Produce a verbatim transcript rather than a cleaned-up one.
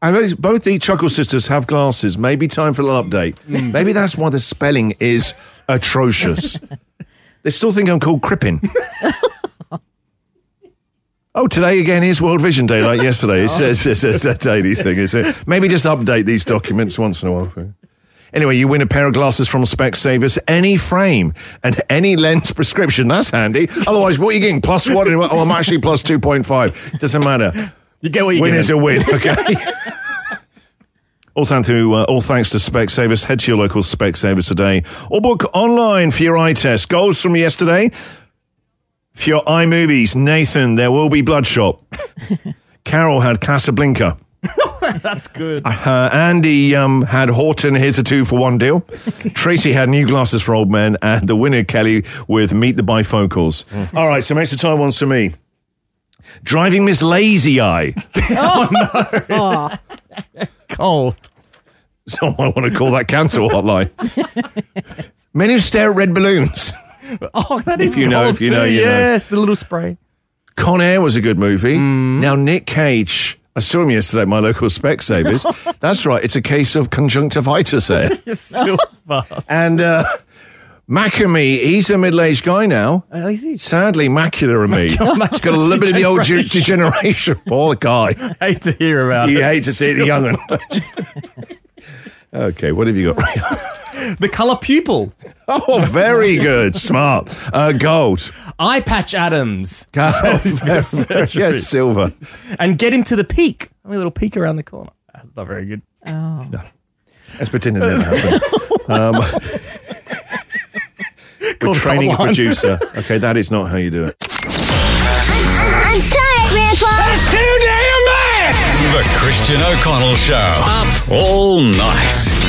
And both the Chuckle Sisters have glasses. Maybe time for a little update. Mm. Maybe that's why the spelling is atrocious. They still think I'm called Crippin. Oh, today again is World Vision Day, like yesterday. It's, it's, it's a daily thing, is it? Maybe just update these documents once in a while. Anyway, you win a pair of glasses from Specsavers, any frame and any lens prescription. That's handy. Otherwise, what are you getting? Plus one? Oh, I'm actually plus two point five. Doesn't matter. You get what you get. Win is a win, okay? all, thanks to, uh, all thanks to Specsavers. Head to your local Specsavers today or book online for your eye test. Goals from yesterday. For your iMovies, Nathan, There Will Be Bloodshot. Carol had Casablanca. That's good. Uh, Andy um, had Horton, Here's a Two for One Deal. Tracy had New Glasses for Old Men. And the winner, Kelly, with Meet the Bifocals. Mm. All right, so makes the time once for me. Driving Miss Lazy Eye. Oh, no. Oh. Cold. Someone want to call that cancel hotline. Yes. Men who stare at red balloons. Oh, that is if you know, if you know, too. you yes, know. The little spray. Con Air was a good movie. Mm. Now, Nick Cage, I saw him yesterday at my local Specsavers. That's right, it's a case of conjunctivitis there. You're so fast. And uh, Macamee, he's a middle-aged guy now. Uh, is he? Sadly, macular me. He's got a little bit of the old de- degeneration. Poor guy. I hate to hear about you it. You hate to see it, the young one. Okay, what have you got? The colour pupil. Oh, very good. Smart. Uh, gold. Eye patch Adams. Yes, silver. And get him to the peak. A little peek around the corner. That's not very good. Oh. No. Let's pretend it never happened. um, we're training a producer. Okay, that is not how you do it. I'm tired, Grandpa. That's too damn bad. The Christian O'Connell Show. Up all night.